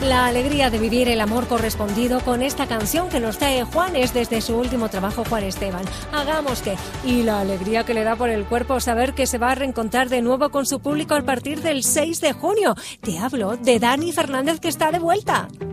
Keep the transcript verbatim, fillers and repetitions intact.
La alegría de vivir el amor correspondido con esta canción que nos trae Juanes desde su último trabajo, Juan Esteban. Hagamos que. Y la alegría que le da por el cuerpo saber que se va a reencontrar de nuevo con su público a partir del seis de junio. Te hablo de Dani Fernández, que está de vuelta.